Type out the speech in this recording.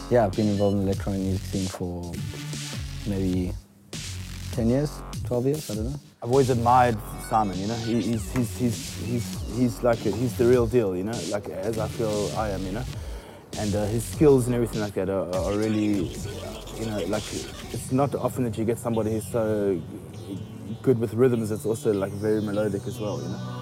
Yeah, I've been involved in the electronic music scene for maybe 10 years, 12 years, I don't know. I've always admired Simon, you know. He's the real deal, you know, like as I feel I am, you know. And his skills and everything like that are really, you know, like it's not often that you get somebody who's so good with rhythms. It's also like very melodic as well, you know.